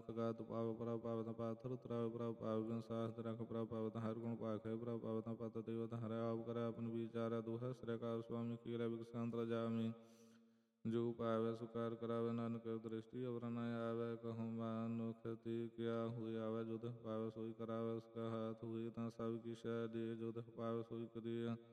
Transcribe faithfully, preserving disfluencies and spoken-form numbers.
ਗਾਤ ਪਾਵ ਪ੍ਰਭ ਪਾਵਤ ਪਾਥਰ ਉਤਰਾਵ ਪ੍ਰਭ ਪਾਵ ਵਿਸਾਸ ਰਖ ਪ੍ਰਭ ਪਾਵਤ ਹਰ ਗੁਣ ਪਾਖੇ ਪ੍ਰਭ ਪਾਵਤ ਪਤ ਦੇਵਤ ਹਰਿ ਆਪ ਕਰੇ ਆਪਨ ਵਿਚਾਰੈ ਦੁਹ ਸ੍ਰੀ ਅਕਾਲ ਸੁਆਮੀ ਕੀਰੈ ਵਿਕਸੰਤ ਜਾਮੀ ਜੋ ਪਾਵੈ ਸੁਕਾਰ ਕਰਾਵੈ ਨਾਨਕ ਦ੍ਰਿਸ਼ਟੀ ਅਵਰ ਨ ਆਵੈ ਕਹਉ ਮਾਨੁਖ ਤੀ ਕਿਆ ਹੋਇ ਆਵੈ ਜੁਧ ਪਾਵੈ ਸੋਈ ਕਰਾਵੈ ਉਸਕਾ ਹਾਥ ਹੋਈ ਤਾਂ ਸਭ ਕੀ ਸ਼ੈ ਦੇ ਜੁਧ ਪਾਵੈ ਸੋਈ ਕਰਿਆ